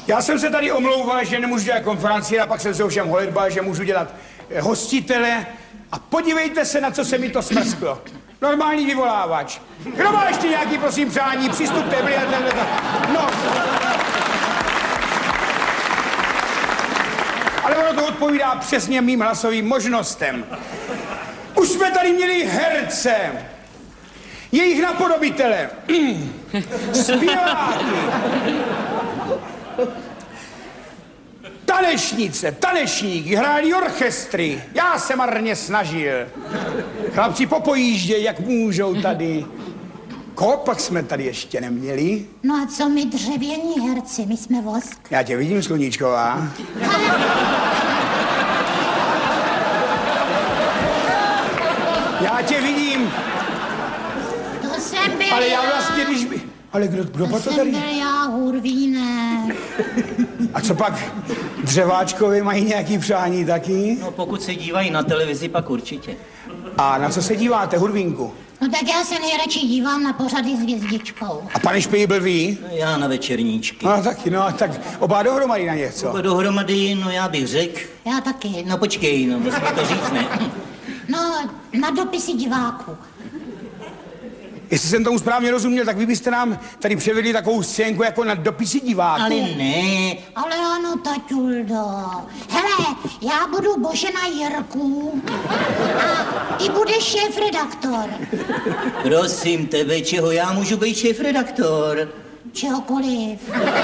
Já jsem se tady omlouval, že nemůžu dělat konferenci, a pak jsem se ovšem holedbal, že můžu dělat hostitele. A podívejte se, na co se mi to smrsklo. Normální vyvolávač. Kdo má ještě nějaký, prosím, přání? Přistupte, no. Ale ono to odpovídá přesně mým hlasovým možnostem. Už jsme tady měli herce, jejich napodobitele, zpěváky, tanečnice, tanečníky, hráli orchestry. Já se marně snažil. Chlapci popojíždějí, jak můžou tady. Koho pak jsme tady ještě neměli? No a co my dřevění herci, my jsme vosk. Já tě vidím, Sluníčková. Já tě vidím. To jsem byl ale já vlastně, když by... Ale kdo pak to tady? To jsem byl já, Hurvínek. A co pak dřeváčkovi mají nějaký přání taky? No pokud se dívají na televizi, pak určitě. A na co se díváte, Hurvínku? No tak já se nejradši dívám na pořady s hvězdičkou. A pane Špejbl ví? No, já na večerníčky. No taky, no tak oba dohromady na něco. Oba dohromady, no já bych řekl. Já taky. No počkej, no musíme to říct, ne? No, na dopisy diváků. Jestli jsem tomu správně rozuměl, tak vy byste nám tady převedli takovou scénku jako na dopisy diváků. Ale ne. Ale ano, taťuldo. Hele, já budu Božena Jirků a ty budeš šéfredaktor. Prosím tebe, čeho já můžu být šéfredaktor? Čehokoliv.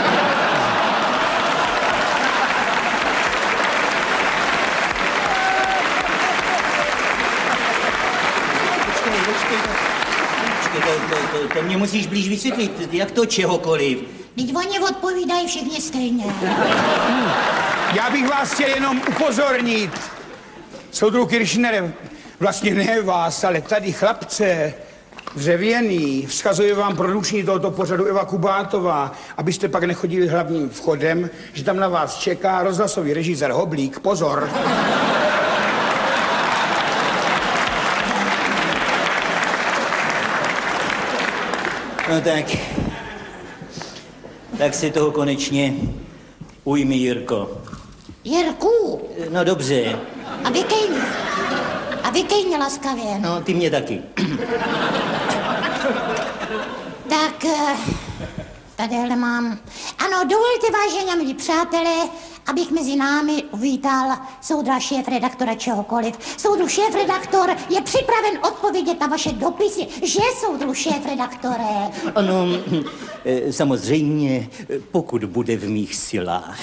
To mě musíš blíž vysvětlit, jak to čehokoliv. Vždyť oni odpovídají všichni stejně. Já bych vás chtěl jenom upozornit. Soudruh Kiršner, vlastně ne vás, ale tady chlapce, dřevěný, vzkazuje vám produkční tohoto pořadu Eva Kubátová, abyste pak nechodili hlavním vchodem, že tam na vás čeká rozhlasový režisér Hoblík. Pozor. No tak si toho konečně ujmi, Jirko. Jirku. No dobře. A vykej mě laskavě. No, ty mě taky. Tak, tadyhle mám. Ano, dovolte, vážení milí přátelé, abych mezi námi uvítal soudra šéfredaktora čehokoliv. Soudruh šéfredaktor je připraven odpovědět na vaše dopisy, že soudruh šéfredaktore? Ano, samozřejmě, pokud bude v mých silách.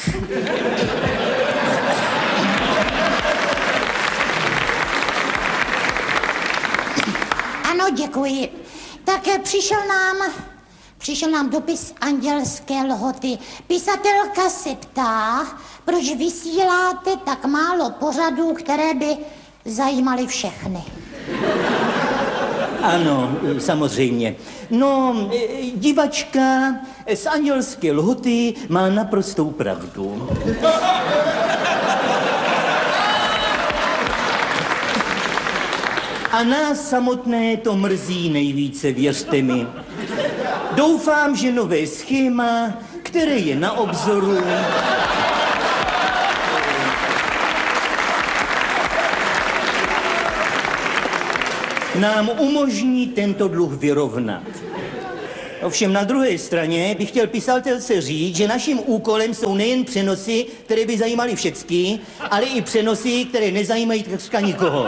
Ano, děkuji. Tak přišel nám dopis Andělské Lhoty. Pisatelka se ptá, proč vysíláte tak málo pořadů, které by zajímaly všechny. Ano, samozřejmě. No, divačka z Andělské Lhoty má naprostou pravdu. A nás samotné to mrzí nejvíce, věřte mi. Doufám, že nové schéma, které je na obzoru, nám umožní tento dluh vyrovnat. Ovšem na druhé straně bych chtěl pisatelce říct, že naším úkolem jsou nejen přenosy, které by zajímaly všecky, ale i přenosy, které nezajímají takřka nikoho.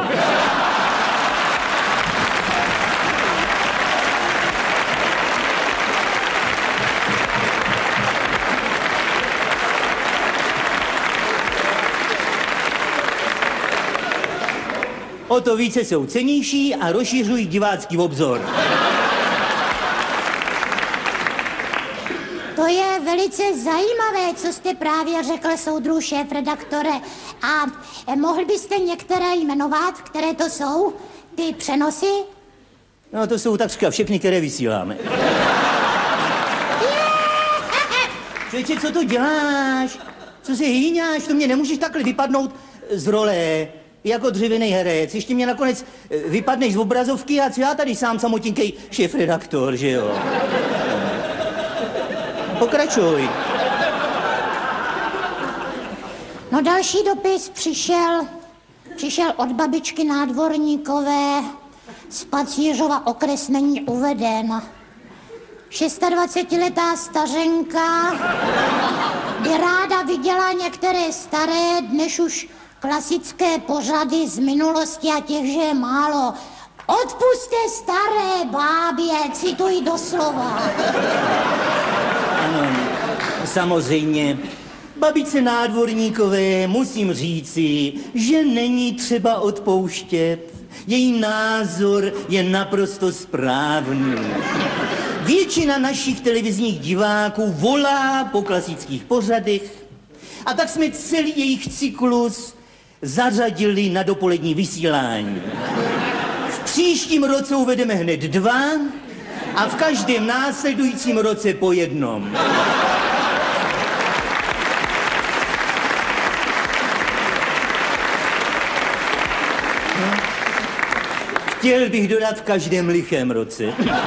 O to více jsou cennější a rozšiřují divácký obzor. To je velice zajímavé, co jste právě řekl, soudruh šéfredaktore. A mohl byste některé jmenovat, které to jsou, ty přenosy? No, to jsou takřka všechny, které vysíláme. Člověče, co to děláš? Co se hýňáš? To mě nemůžeš takhle vypadnout z role. Jako dřevěný herec. Ještě mě nakonec vypadneš z obrazovky a co já tady sám samotinkej šéfredaktor, že jo? Pokračuj. No další dopis přišel od babičky Nádvorníkové, z Pacířova, okres není uveden. 26letá stařenka by ráda viděla některé staré, dnes už klasické pořady z minulosti a těch, že je málo. Odpusťte staré bábě, cituji doslova. Ano, samozřejmě. Babičce Nádvorníkové musím říci, že není třeba odpouštět. Její názor je naprosto správný. Většina našich televizních diváků volá po klasických pořadech a tak jsme celý jejich cyklus zařadili na dopolední vysílání. V příštím roce uvedeme hned 2 a v každém následujícím roce po 1. Chtěl bych dodat v každém lichém roce.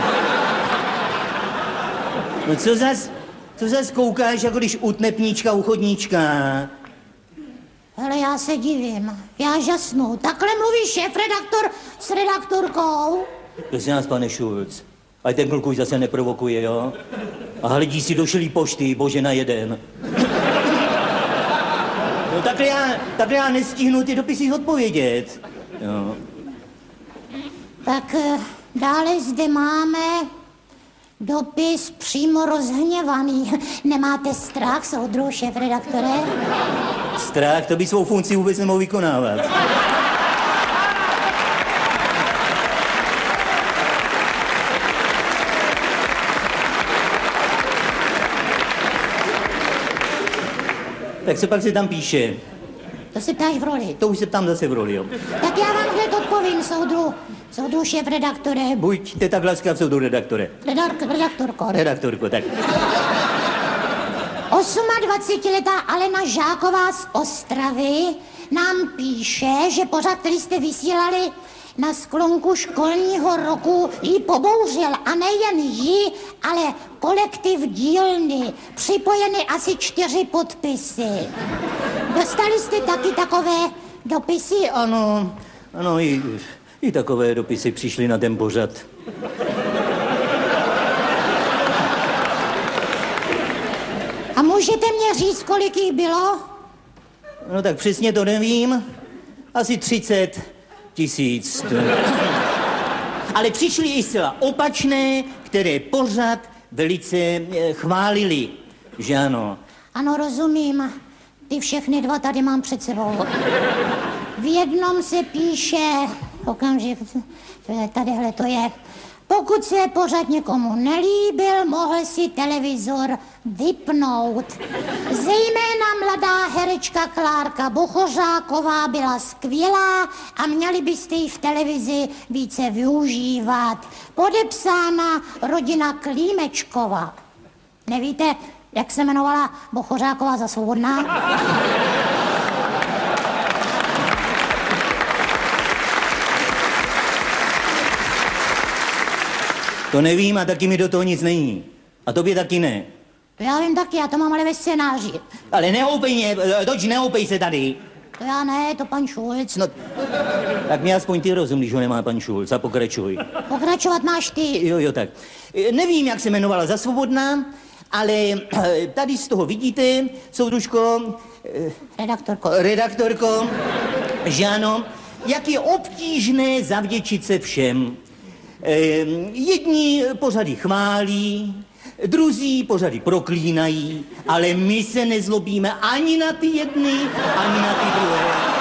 No co zas koukáš, jako když utne pníčka u chodníčka? Hele, já se divím, já žasnu. Takhle mluví šéfredaktor s redaktorkou? Prosím vás, pane Šulc, ať ten kluk už zase neprovokuje, jo? A hledí si došlý pošty, bože na jeden. No takhle já nestihnu ty dopisy odpovědět. Jo. Tak dále zde máme dopis přímo rozhněvaný. Nemáte strach, soudruhu šéfredaktore? Strach, to by svou funkci vůbec nemohl vykonávat. Tak co pak se tam píše? To se ptáš v roli. To už se ptám zase v roli, jo. Tak já vám hned odpovím, soudruhu šéfredaktore. Buďte tak laskav, soudruhu redaktore. Redaktorko. Redaktorko, tak. 28letá Alena Žáková z Ostravy nám píše, že pořad, který jste vysílali na sklonku školního roku, jí pobouřil. A nejen jí, ale kolektiv dílny. Připojeny asi 4 podpisy. Dostali jste taky takové dopisy? Ano, i takové dopisy přišly na ten pořad. A můžete mě říct, kolik jich bylo? No tak přesně to nevím. Asi 30 000. Ale přišly i zcela opačné, které pořad velice chválili. Že ano? Ano, rozumím. Ty všechny 2 tady mám před sebou. V jednom se píše, okamžik, tadyhle to je, pokud se pořad někomu nelíbil, mohl si televizor vypnout. Zejména mladá herečka Klárka Bochořáková byla skvělá a měli byste ji v televizi více využívat. Podepsána rodina Klímečkova. Nevíte, jak se jmenovala Bochořáková za Svobodná? To nevím a taky mi do toho nic není. A tobě taky ne. To já vím taky, já to mám ale ve scénáři. Ale nehoupej mě, nehoupej se tady. To já ne, to pan Šulc. No, tak mě aspoň ty rozum, když ho nemá pan Šulc, a pokračuj. Pokračovat máš ty. Jo, tak. Nevím, jak se jmenovala za Svobodná, ale tady z toho vidíte, soudružko... Redaktorko, že ano, jak je obtížné zavděčit se všem. Jedni pořady chválí, druzí pořady proklínají, ale my se nezlobíme ani na ty jedny, ani na ty druhé.